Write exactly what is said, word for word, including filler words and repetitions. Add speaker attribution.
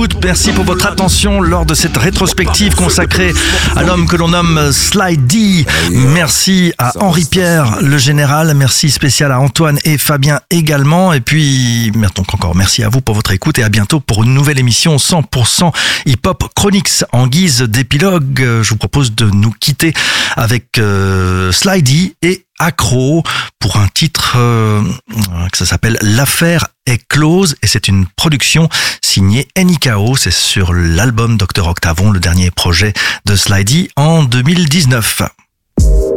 Speaker 1: l'écoute, merci pour votre attention lors de cette rétrospective consacrée à l'homme que l'on nomme Sly D. Merci à Henri Pierre, le général, merci spécial à Antoine et Fabien également. Et puis, donc encore merci à vous pour votre écoute et à bientôt pour une nouvelle émission cent pour cent hip-hop Chronix. En guise d'épilogue, je vous propose de nous quitter avec euh, Sly D et Accro pour un titre euh, que ça s'appelle L'affaire est close et c'est une production signée N I K O. C'est sur l'album docteur Octavon, le dernier projet de Sly D en deux mille dix-neuf.